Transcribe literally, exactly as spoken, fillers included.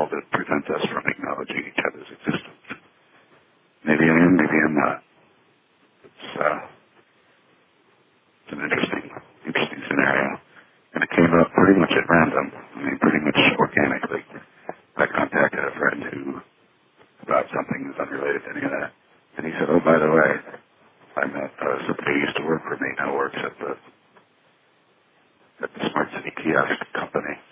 wall that prevents us from acknowledging each other's existence. Maybe I am, maybe I'm not. It's, uh, it's an interesting, interesting scenario. And it came up pretty much at random. I mean, pretty much organically. I contacted a friend who, about something that's unrelated to any of that. And he said, oh, by the way, I met uh, somebody who used to work for me, now works at the, at the Smart City Kiosk company.